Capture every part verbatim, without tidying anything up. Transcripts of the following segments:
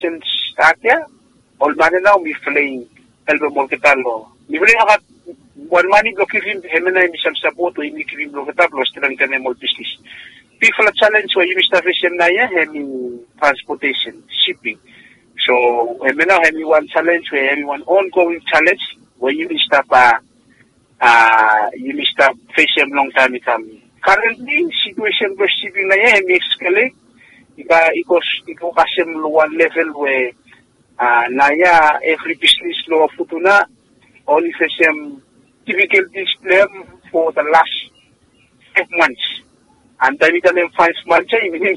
since Akia, all man now mi flying album Molketalo. Mi flying akat one money blocking him and I some support to imitate Bloketalo, still can more business. People challenge where you Mister Vision Naya having transportation, shipping. So we now have one challenge where everyone ongoing challenge where you stop uh, uh you stop facing long time come. Currently situation for shipping na yan escalate ika ikos iko kasem one level where uh naya every business law futuna only facing difficulties for the last five months. And then we can five months even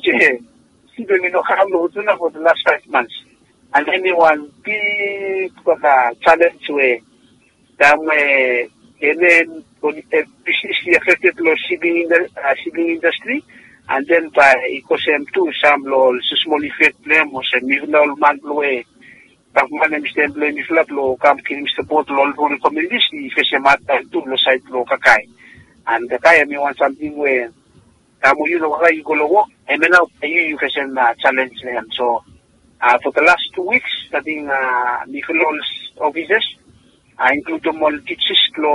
see the no have for the last five months. And anyone big uh, challenge where that way and then business affected the shipping in the uh, shipping industry and then by ecosystem too some law small effect them was a middle man way that man understand blame if law come killing support law for the communities if it's a matter to the side law kakai and the guy me want something where Tamu you know how you go to work and then now you you can uh, challenge them so Uh, for the last two weeks, I think uh, Nicol's officers, I include them all teachers to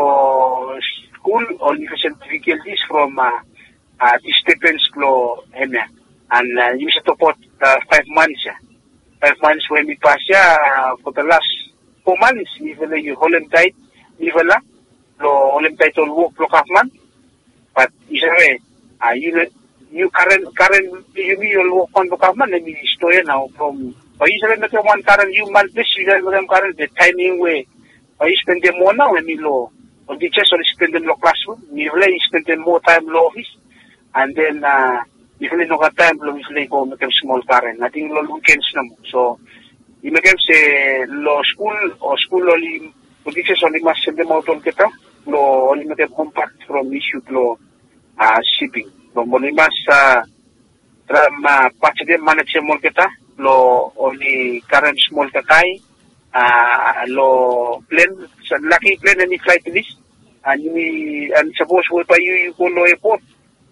school, all different difficulties from uh, uh, the stipends to him. And uh, you should support uh, five months. Five months when we pass uh, for the last four months, even you hold them tight, even la, hold them tight all work, block half month. But you say, uh, you you current current you will work on the government and you story now from or you say that one current you month this you guys them current the timing way or you spend them more now and you low or the just or spend them low classroom you really spend them more time low office and then uh you really no got time low if they go make them small current nothing low weekends no so you make them say low school or school only or the just only must send them out on get low only make them compact from issue low uh shipping Molimas sa drama pachide manager mol kita lo only current small kakai uh, lo plan sa lucky plan ni flight list and ni and suppose we pa you ko lo airport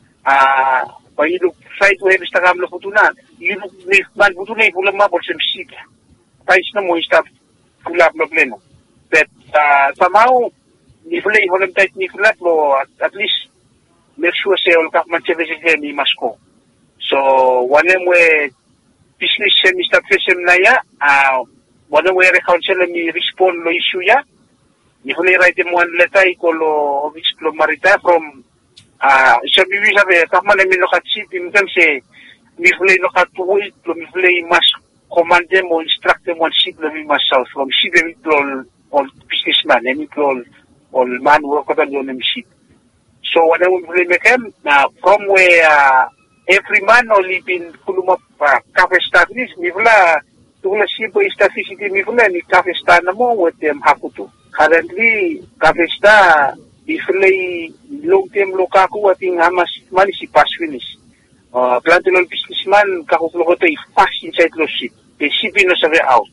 ah pa you flight we bista kam lo futuna you ni man futuna ipulang ma por semsika tais na mo stop pula problema that uh, somehow ni fulay holam tait ni fulat lo at, at least make sure say all government services ni masko. So one way business sem start sem na ya ah one way council ni respond lo issue ya ni huli write mo one letter ko lo explore marita from ah so bibi sabi government ni no katsi tim kan se ni huli no katuwi lo ni huli mas command mo instruct mo ship lo mi mas south from ship lo all businessman any all all man work on the ship. So when I will make him uh, from where uh, every man only been kuluma uh, cafe staff is mivla tula sipo statisticity mivla ni cafe staff na mo with them hakutu. Currently cafe staff iflay long term lokaku ating hamas man si pass finish. Uh, plantilol businessman kakuklo to fast inside lo ship. The ship no sabi out.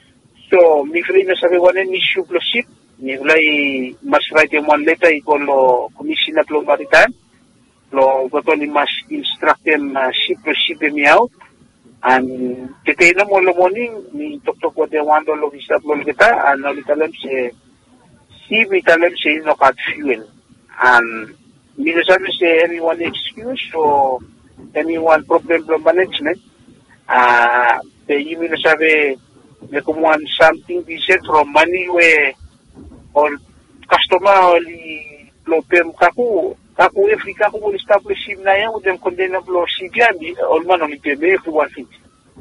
So mivla no sabi one ni ship lo ship. Ni ulay mas right yung one letter iko lo commissioner lo maritime lo goto ni mas instruct them uh, ship lo ship them out and kitay na mo lo morning ni tok-tok what they want lo visa lo kita and now litalam si si litalam si no cut fuel and ni sabi si anyone excuse or anyone problem lo management ah uh, they even sabi may kumuhan something decent from money where or customer only lo pem kaku kaku Africa ko establish him na yan with them condemnable C G M all man only pay me for one thing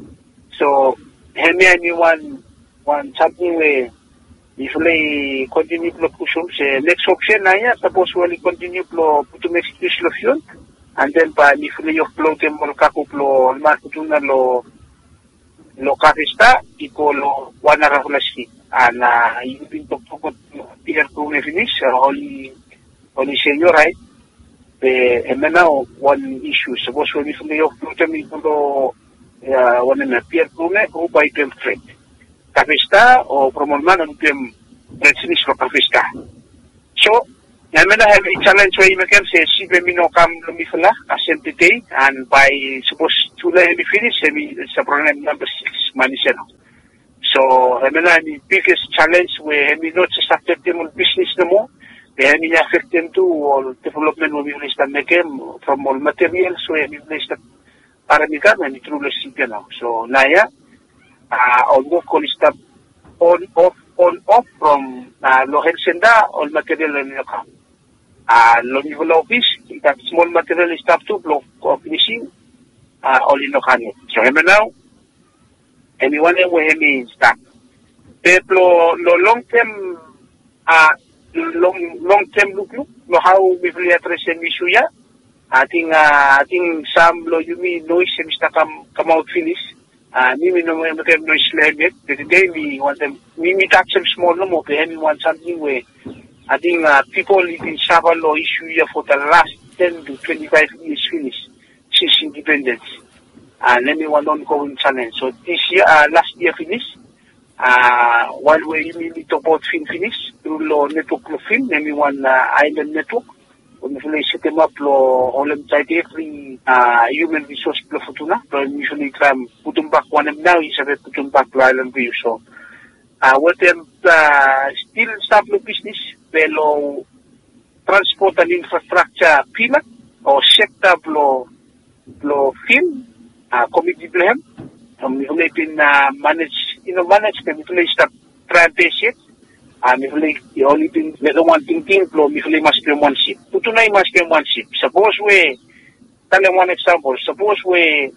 so hemi anyone one something where if they continue to push on say next option na yan suppose we continue to to make solution and then pa if they upload them all kaku lo man kutuna lo lo kafista iko lo wana rahulasi and uh, yung pintok-tukot tier two na finish uh, only only senior right the and now one issue suppose when you may upload them ito lo uh, one na tier two na o by them trade kafista o promolman ang them presidents lo kafista so Namena have a challenge where you can say Sibe Mino Kam Lumifala, Asentite, and by suppose to let me finish, it's a problem number six, Maniseno. So, Namena, the biggest challenge where we not just affect them on business no more, they affect them to all development of English and make them from all materials, so English that Paramika and truly signal. So, Naya, uh, all work on stop on off, on off from uh, Lohen Senda, all material in the camp. Uh, low level office, that small material is up to block of finishing, uh, all in the canyon. So, remember now, anyone where he start. Pero, lo long term, uh, long, long term look, no how we will address an issue ya. I think, uh, I think some lo you mean noise and stuff come, come out finish. Uh, me, me no, me have no slab yet. The day we want them, me, me touch some small no more, me want something where I think uh, people in Sabah law issue here for the last ten to twenty-five years finished since independence. And let me one ongoing challenge. So this year, uh, last year finished. Uh, while we really talk about film finish through law network of film, let me one uh, island network. When we set them up, law all them type every uh, human resource for Futuna. So usually try put them back one of them now is a put them back to island view. So uh, what them uh, still start the business. Pero transport and infrastructure pila or sector blo blo film uh, committee blem um we been uh, manage you know manage the we start try basic and we only been the one thing thing blo we must be one ship putunay must be one ship suppose we tell one example suppose we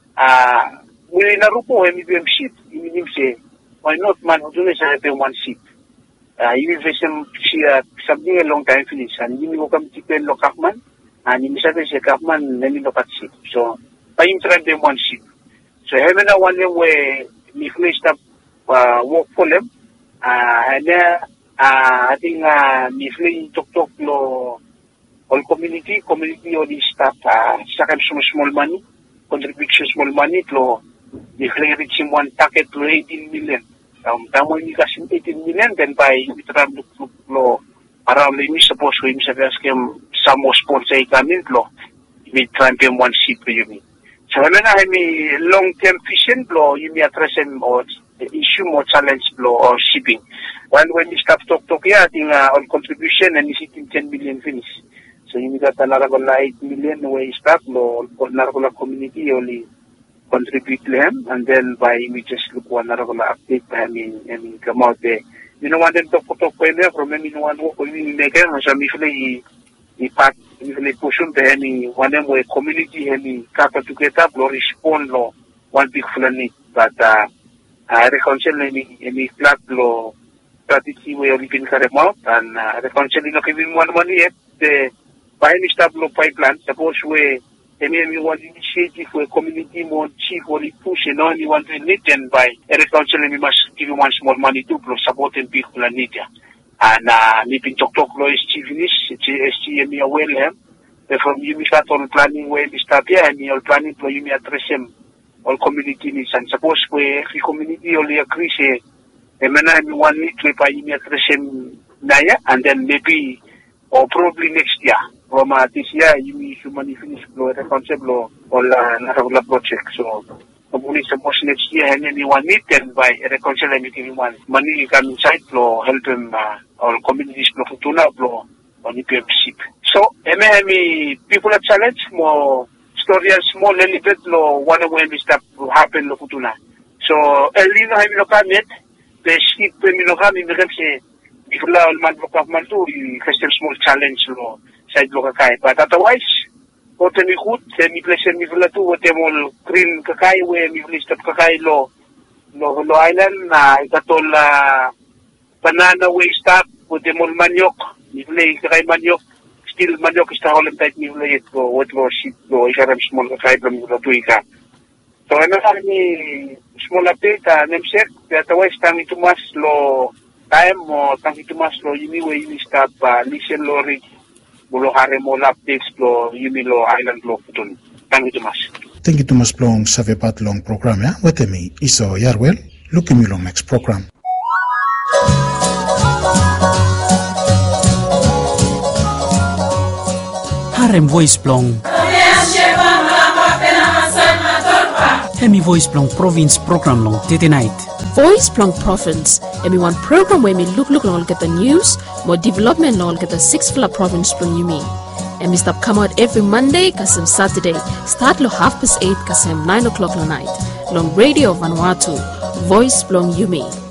uh we na rupo we be ship you say why not man putunay sa be one ship. Uh, you have some something a long time finish, and you will come to the Lokakman, and you said a Kakman, then you look at ship. So, by interest, them one ship. So, having a one way, we finished up uh, work for them, uh, and then uh, I think uh, we finished talk talk no all community, community or the staff, uh, second some small money, contribution small money to we finished reaching one target to eighteen million. Um, tamo ni kasi eighteen million then by witram look lo around the suppose we miss a scheme some more sponsor kami lo we try to one ship you mean so when I mean long term vision lo you may address or issue more challenge lo or shipping when when you start talk talk yeah I think uh, on contribution and is it ten million finish so you got another eight million way start lo or another community only contribute to him, and then by we just look one another update. I mean, I mean, come out there. You know, want them to talk talk there from any one work or any make them. So usually, he part usually push them to any one them way community any cap together, or respond law one big fulani. But uh, I reconcile any any flat law strategy way only can carry out, and uh, reconcile not giving one money yet. The by any stable law pipeline, suppose we. And then we want initiative for a community more cheap or push and only want to need them by agriculture we must give you one small money to support and people and need ya. And uh maybe talk talk law is chief in this S T M well him. From you may start on planning where we start here and you're planning for you may address them all community needs and suppose we every community only agree say the man I one need to buy you may address them naya and then maybe or probably next year. From uh, this year, you may human finish blow the concept law or uh, project. So, probably suppose next year, and anyone need them by reconcile anyone. Money you can inside law help them uh, or communities blow futuna blow on the ship. So, M M E people are challenge more story and small little bit law one way we start to happen lo futuna. So, Elino have no comment. The ship when you know come in the say if la all man look up man too, you have some small challenge law. Side lo kakay. But otherwise, what mi good, mi pleasure mi vula tu, what mo green kakay, we mi vula stop kakay lo, lo lo island na ikatol uh, banana way stop, what mo maniok, mi vula kakay maniok, still maniok is the whole type mi vula it go, what lo ship lo, ikaram small kakay lo mi vula tu ika. So ano sa ni small update, uh, nemsek, otherwise tangi tumas lo time mo tangi tumas lo yumi way yumi stop, uh, listen lo rig. Bulo hare mo updates lo Yumilo Island lo putun. Thank you too much. Thank you too much long savepat long program ya. With me iso yarwell. Looking you long next program. Harem Voice Blong. Hemi Voice Blong Province Program Long Tete Night. Voice Blong Province. Emi one program where me look look and get the news, more development and get the six fla province Blong you mean. And we stop come out every Monday, kasem Saturday. Start lo half past eight, kasem nine o'clock la night. Long radio Vanuatu. Voice Blong you mean.